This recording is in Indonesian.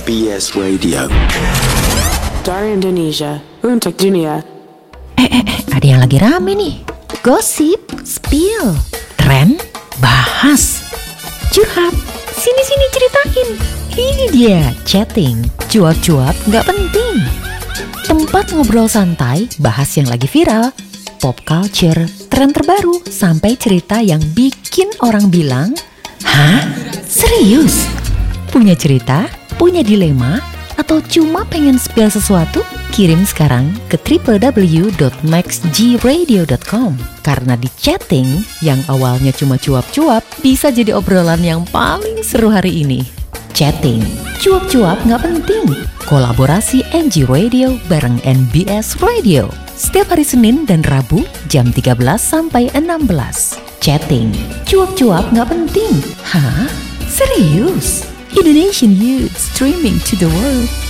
NBS Radio. Dari Indonesia untuk dunia. Ada yang lagi rame nih. Gosip, spill, tren, bahas, curhat, sini-sini ceritain. Ini dia chatting, cuap-cuap gak penting. Tempat ngobrol santai, bahas yang lagi viral, pop culture, tren terbaru, sampai cerita yang bikin orang bilang, hah? Serius? Punya cerita? Punya dilema? Atau cuma pengen spill sesuatu? Kirim sekarang ke www.maxgradio.com. Karena di chatting yang awalnya cuma cuap-cuap bisa jadi obrolan yang paling seru hari ini. Chatting, cuap-cuap gak penting. Kolaborasi NG Radio bareng NBS Radio. Setiap hari Senin dan Rabu jam 13 sampai 16. Chatting, cuap-cuap gak penting. Hah? Serius? Indonesian Youth streaming to the world.